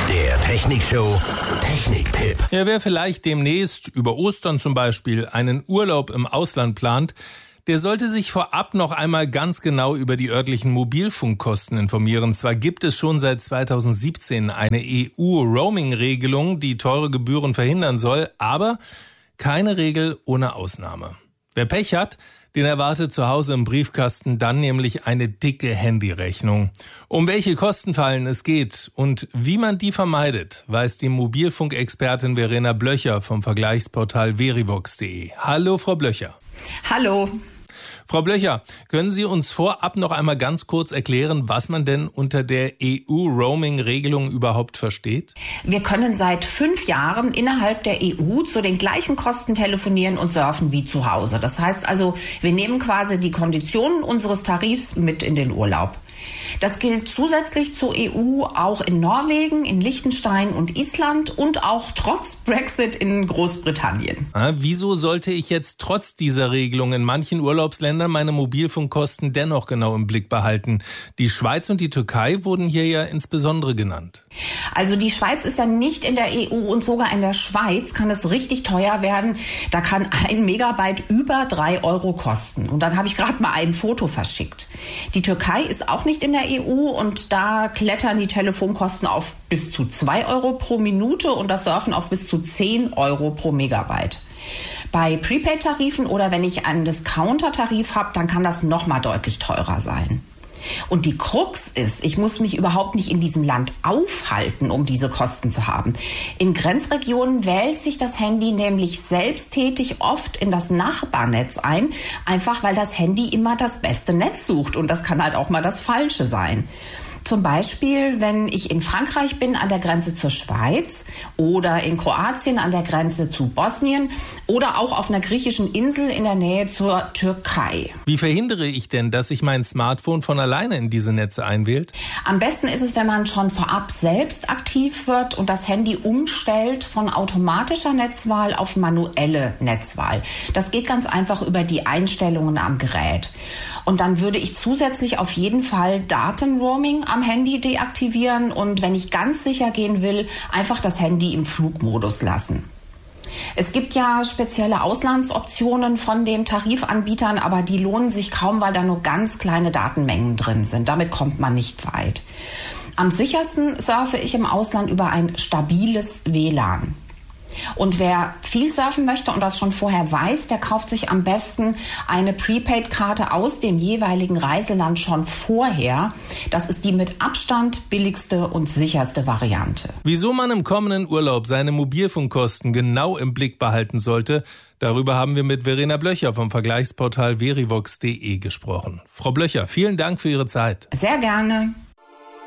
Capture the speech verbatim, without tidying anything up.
Der Technikshow Techniktipp. Ja, wer vielleicht demnächst über Ostern zum Beispiel einen Urlaub im Ausland plant, der sollte sich vorab noch einmal ganz genau über die örtlichen Mobilfunkkosten informieren. Zwar gibt es schon seit zweitausendsiebzehn eine E U-Roaming-Regelung, die teure Gebühren verhindern soll, aber keine Regel ohne Ausnahme. Wer Pech hat, den erwartet zu Hause im Briefkasten dann nämlich eine dicke Handyrechnung. Um welche Kostenfallen es geht und wie man die vermeidet, weiß die Mobilfunkexpertin Verena Blöcher vom Vergleichsportal verivox punkt de. Hallo, Frau Blöcher. Hallo. Frau Blöcher, können Sie uns vorab noch einmal ganz kurz erklären, was man denn unter der E U-Roaming-Regelung überhaupt versteht? Wir können seit fünf Jahren innerhalb der E U zu den gleichen Kosten telefonieren und surfen wie zu Hause. Das heißt also, wir nehmen quasi die Konditionen unseres Tarifs mit in den Urlaub. Das gilt zusätzlich zur E U auch in Norwegen, in Liechtenstein und Island und auch trotz Brexit in Großbritannien. Ah, wieso sollte ich jetzt trotz dieser Regelung in manchen Urlaubsländern meine Mobilfunkkosten dennoch genau im Blick behalten? Die Schweiz und die Türkei wurden hier ja insbesondere genannt. Also die Schweiz ist ja nicht in der E U und sogar in der Schweiz kann es richtig teuer werden. Da kann ein Megabyte über drei Euro kosten. Und dann habe ich gerade mal ein Foto verschickt. Die Türkei ist auch nicht in der E U und da klettern die Telefonkosten auf bis zu zwei Euro pro Minute und das Surfen auf bis zu zehn Euro pro Megabyte. Bei Prepaid-Tarifen oder wenn ich einen Discounter-Tarif habe, dann kann das nochmal deutlich teurer sein. Und die Krux ist, ich muss mich überhaupt nicht in diesem Land aufhalten, um diese Kosten zu haben. In Grenzregionen wählt sich das Handy nämlich selbsttätig oft in das Nachbarnetz ein, einfach weil das Handy immer das beste Netz sucht und das kann halt auch mal das falsche sein. Zum Beispiel, wenn ich in Frankreich bin, an der Grenze zur Schweiz oder in Kroatien an der Grenze zu Bosnien oder auch auf einer griechischen Insel in der Nähe zur Türkei. Wie verhindere ich denn, dass sich mein Smartphone von alleine in diese Netze einwählt? Am besten ist es, wenn man schon vorab selbst aktiv wird und das Handy umstellt von automatischer Netzwahl auf manuelle Netzwahl. Das geht ganz einfach über die Einstellungen am Gerät. Und dann würde ich zusätzlich auf jeden Fall Datenroaming am Handy deaktivieren und wenn ich ganz sicher gehen will, einfach das Handy im Flugmodus lassen. Es gibt ja spezielle Auslandsoptionen von den Tarifanbietern, aber die lohnen sich kaum, weil da nur ganz kleine Datenmengen drin sind. Damit kommt man nicht weit. Am sichersten surfe ich im Ausland über ein stabiles W L A N. Und wer viel surfen möchte und das schon vorher weiß, der kauft sich am besten eine Prepaid-Karte aus dem jeweiligen Reiseland schon vorher. Das ist die mit Abstand billigste und sicherste Variante. Wieso man im kommenden Urlaub seine Mobilfunkkosten genau im Blick behalten sollte, darüber haben wir mit Verena Blöcher vom Vergleichsportal verivox punkt de gesprochen. Frau Blöcher, vielen Dank für Ihre Zeit. Sehr gerne.